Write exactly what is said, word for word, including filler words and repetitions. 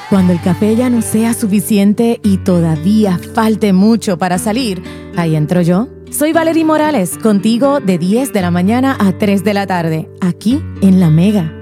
Cuando el café ya no sea suficiente y todavía falte mucho para salir, ahí entro yo. Soy Valerie Morales, contigo de diez de la mañana a tres de la tarde, aquí en La Mega.